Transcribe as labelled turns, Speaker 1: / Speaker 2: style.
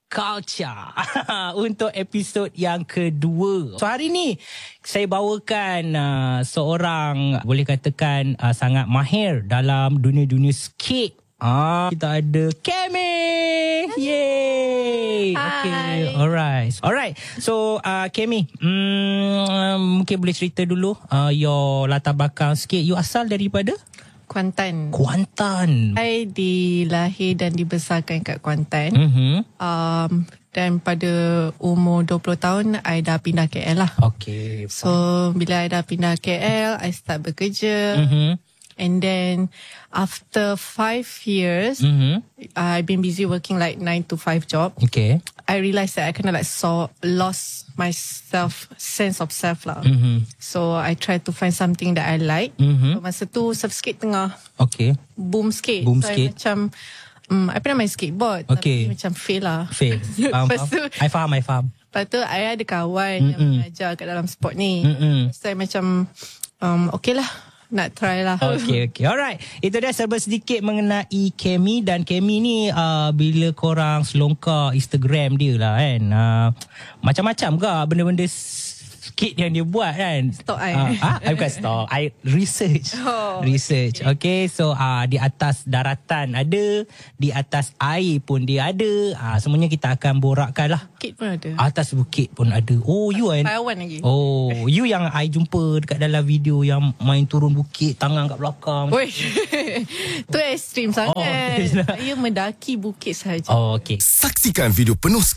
Speaker 1: Culture untuk episod yang kedua. So hari ni saya bawakan seorang boleh katakan sangat mahir dalam dunia-dunia skate. Kita ada Kemi. Yay. Okay. Alright. So Kemi, mungkin boleh cerita dulu your latar belakang skate. You asal daripada
Speaker 2: Kuantan. Saya dilahir dan dibesarkan kat Kuantan. Dan pada umur 20 tahun, I dah pindah KL lah.
Speaker 1: Okay.
Speaker 2: So, bila I dah pindah KL, I start bekerja. And then, after 5 years, I've been busy working like 9 to 5 job.
Speaker 1: Okay.
Speaker 2: I realized that I kind of like lost my sense of self lah. So I tried to find something that I like. So, masa tu surf skate tengah boom skate. So I macam I pernah main skateboard, tapi macam fail lah. Lepas tu
Speaker 1: I faham.
Speaker 2: Lepas tu I ada kawan yang mengajar kat dalam sport ni. So I macam okay lah, nak try lah.
Speaker 1: Okay. Alright. Itu dia serba sedikit mengenai Kemi. Dan Kemi ni bila korang selongkar Instagram dia lah kan, macam-macam ke benda-benda skate yang dia buat kan.
Speaker 2: Stok I.
Speaker 1: Bukan stok, I research. Okay. So di atas daratan ada, di atas air pun dia ada. Semuanya kita akan borakkan lah.
Speaker 2: Bukit pun ada.
Speaker 1: Atas bukit pun ada. Oh, you kan?
Speaker 2: Taiwan lagi.
Speaker 1: Oh, you yang I jumpa dekat dalam video yang main turun bukit, tangan kat belakang.
Speaker 2: Woi. Tu ekstrim sangat. Saya mendaki bukit sahaja.
Speaker 1: Okay.
Speaker 3: Saksikan video penuh